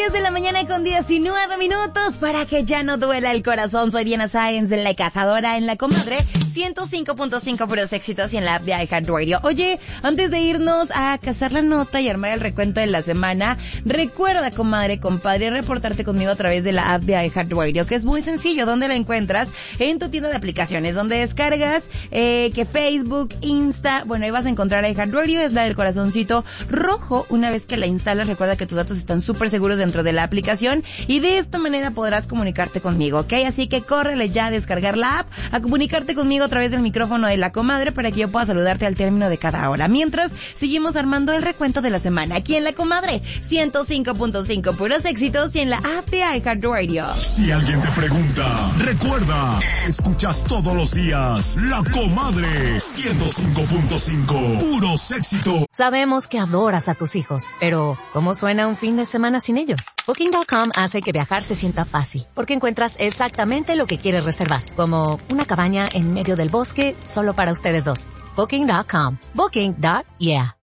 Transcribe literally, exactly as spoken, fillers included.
diez de la mañana con diecinueve minutos para que ya no duela el corazón. Soy Diana Sáenz, la cazadora en La Comadre, ciento cinco punto cinco puros éxitos y en la app de iHeartRadio. Oye, antes de irnos a cazar la nota y armar el recuento de la semana, recuerda, comadre, compadre, reportarte conmigo a través de la app de iHeartRadio, que es muy sencillo. ¿Dónde la encuentras? En tu tienda de aplicaciones, donde descargas eh, que Facebook, Insta, bueno, ahí vas a encontrar iHeartRadio, es la del corazoncito rojo. Una vez que la instalas, recuerda que tus datos están súper seguros dentro de la aplicación y de esta manera podrás comunicarte conmigo, ¿ok? Así que córrele ya a descargar la app, a comunicarte conmigo a través del micrófono de La Comadre para que yo pueda saludarte al término de cada hora. Mientras, seguimos armando el recuento de la semana aquí en La Comadre, ciento cinco punto cinco puros éxitos y en la app de iHeartRadio. Si alguien te pregunta, recuerda, escuchas todos los días La Comadre, ciento cinco punto cinco puros éxitos. Sabemos que adoras a tus hijos, pero ¿cómo suena un fin de semana sin ellos? Booking punto com hace que viajar se sienta fácil, porque encuentras exactamente lo que quieres reservar, como una cabaña en medio del bosque solo para ustedes dos. Booking punto com. Booking. Yeah.